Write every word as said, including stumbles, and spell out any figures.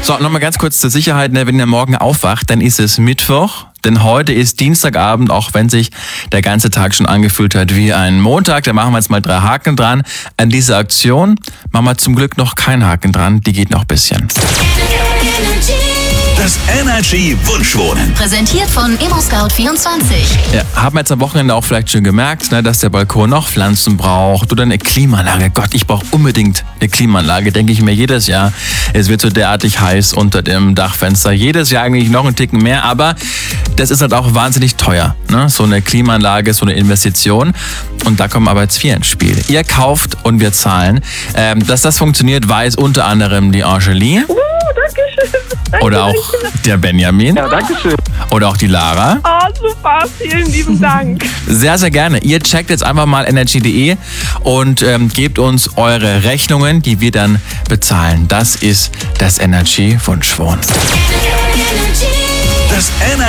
So, nochmal ganz kurz zur Sicherheit, ne, wenn ihr morgen aufwacht, dann ist es Mittwoch. Denn heute ist Dienstagabend, auch wenn sich der ganze Tag schon angefühlt hat wie ein Montag. Da machen wir jetzt mal drei Haken dran. An dieser Aktion machen wir zum Glück noch keinen Haken dran. Die geht noch ein bisschen. Das Energy Wunschwohnen. Präsentiert von ImmoScout vierundzwanzig. Ja, haben wir jetzt am Wochenende auch vielleicht schon gemerkt, ne, dass der Balkon noch Pflanzen braucht oder eine Klimaanlage. Gott, ich brauche unbedingt eine Klimaanlage, denke ich mir jedes Jahr. Es wird so derartig heiß unter dem Dachfenster. Jedes Jahr eigentlich noch einen Ticken mehr, aber das ist halt auch wahnsinnig teuer. Ne? So eine Klimaanlage, so eine Investition. Und da kommen aber jetzt wir ins Spiel. Ihr kauft und wir zahlen. Ähm, dass das funktioniert, weiß unter anderem die Angelie. Oh, danke schön. Danke, Oder auch der Benjamin. Ja, danke schön. Oder auch die Lara. Oh, super. Vielen lieben Dank. Sehr, sehr gerne. Ihr checkt jetzt einfach mal energy punkt de und ähm, gebt uns eure Rechnungen, die wir dann bezahlen. Das ist das Energy Wunschwohnen.